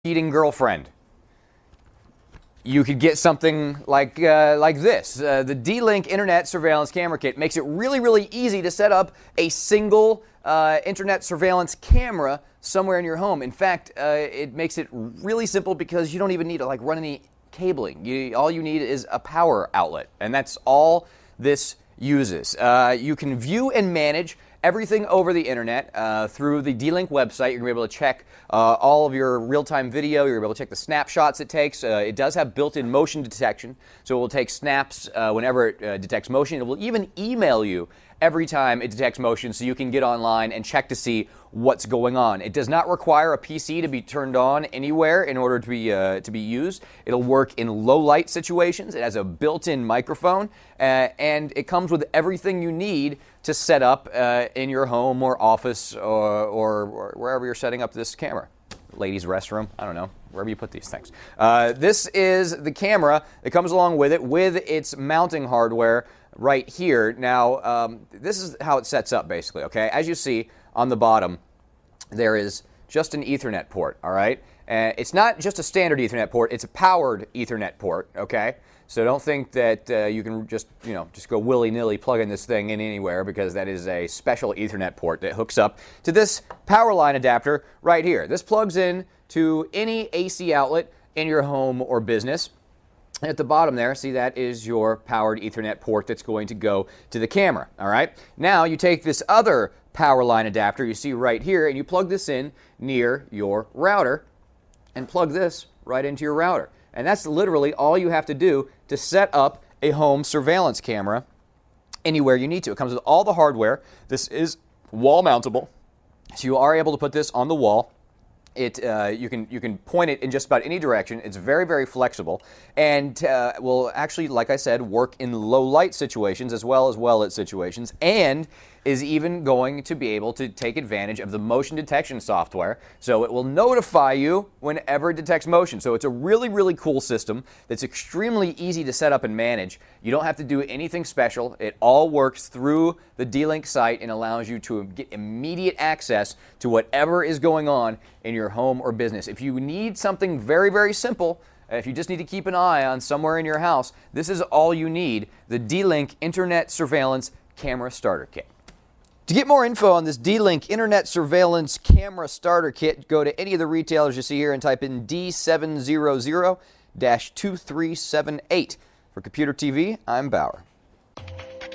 cheating girlfriend. You could get something like this. The D-Link Internet Surveillance Camera Kit makes it really, really easy to set up a single internet surveillance camera somewhere in your home. In fact, it makes it really simple because you don't even need to run any cabling. All you need is a power outlet, and that's all this uses. You can view and manage everything over the internet through the D-Link website. You're going to be able to check all of your real-time video. You're going to be able to check the snapshots it takes. It does have built-in motion detection, so it will take snaps whenever it detects motion. It will even email you every time it detects motion, so you can get online and check to see what's going on. It does not require a PC to be turned on anywhere in order to be used. It'll work in low-light situations. It has a built-in microphone, and it comes with everything you need to set up in your home or office or wherever you're setting up this camera. Ladies' restroom, I don't know, wherever you put these things. This is the camera that comes along with it, with its mounting hardware right here. Now, this is how it sets up, basically, okay? As you see on the bottom, there is just an Ethernet port, all right? It's not just a standard Ethernet port, it's a powered Ethernet port, okay? So don't think that you can just go willy-nilly plugging this thing in anywhere, because that is a special Ethernet port that hooks up to this power line adapter right here. This plugs in to any AC outlet in your home or business. At the bottom there, see, that is your powered Ethernet port that's going to go to the camera, all right? Now you take this other power line adapter you see right here, and you plug this in near your router and plug this right into your router. And that's literally all you have to do to set up a home surveillance camera anywhere you need to. It comes with all the hardware. This is wall mountable, so you are able to put this on the wall. You can point it in just about any direction. It's very, very flexible, and will actually, like I said, work in low light situations as well as well lit situations, and is even going to be able to take advantage of the motion detection software. So it will notify you whenever it detects motion. So it's a really, really cool system that's extremely easy to set up and manage. You don't have to do anything special. It all works through the D-Link site and allows you to get immediate access to whatever is going on in your home or business. If you need something very, very simple, if you just need to keep an eye on somewhere in your house, this is all you need: the D-Link Internet Surveillance Camera Starter Kit. To get more info on this D-Link Internet Surveillance Camera Starter Kit, go to any of the retailers you see here and type in D700-2378. For Computer TV, I'm Bauer.